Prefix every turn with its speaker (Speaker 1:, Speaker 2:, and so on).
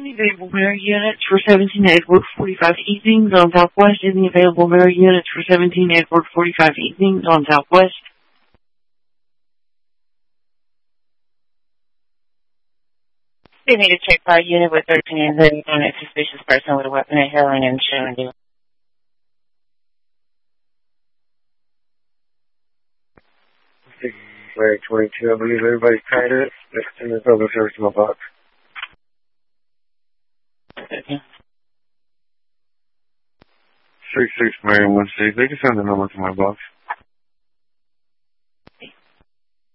Speaker 1: the available mirror units for 17 Edward 45 evenings on Southwest. In the available mirror units for 17 Edward 45 evenings on Southwest.
Speaker 2: They need to check by unit with 13 and 30 on a suspicious person with a weapon and heroin and shooting.
Speaker 3: Flag 22, I believe everybody's tied it. Next in the public service in my box.
Speaker 2: Okay.
Speaker 3: 36 Marion 1 State. They can send the number to my box.